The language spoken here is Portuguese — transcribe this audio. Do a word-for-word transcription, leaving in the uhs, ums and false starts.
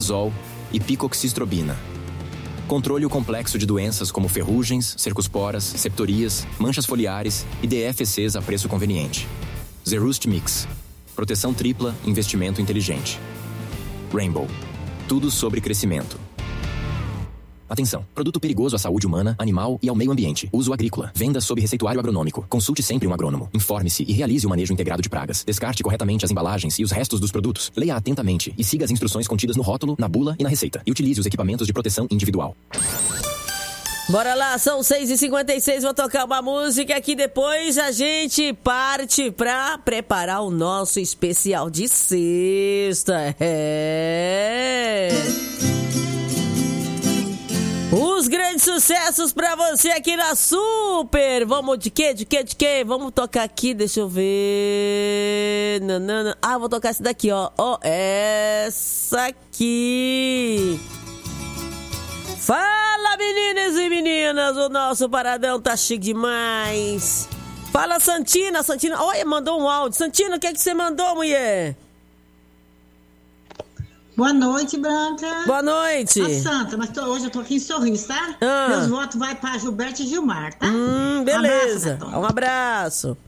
metronidazol e picoxistrobina. Controle o complexo de doenças como ferrugens, cercosporas, septorias, manchas foliares e D F Cs a preço conveniente. Zerust Mix. Proteção tripla, investimento inteligente. Rainbow. Tudo sobre crescimento. Atenção! Produto perigoso à saúde humana, animal e ao meio ambiente. Uso agrícola. Venda sob receituário agronômico. Consulte sempre um agrônomo. Informe-se e realize o manejo integrado de pragas. Descarte corretamente as embalagens e os restos dos produtos. Leia atentamente e siga as instruções contidas no rótulo, na bula e na receita. E utilize os equipamentos de proteção individual. Bora lá, são seis e cinquenta e seis, vou tocar uma música aqui, depois a gente parte pra preparar o nosso especial de sexta. É... Os grandes sucessos pra você aqui na Super. Vamos de quê? De quê? De quê? Vamos tocar aqui, deixa eu ver. Nanana. Ah, vou tocar essa daqui, ó. Ó, essa aqui. Fala, meninas e meninas. O nosso paradão tá chique demais. Fala, Santina. Santina, olha, mandou um áudio. Santina, o que é que você mandou, mulher? Boa noite, Branca. Boa noite. A Santa, mas tô, hoje eu tô aqui em Sorriso, tá? Ah. Meus votos vai pra Gilberto e Gilmar, tá? Hum, beleza. Um abraço, um abraço.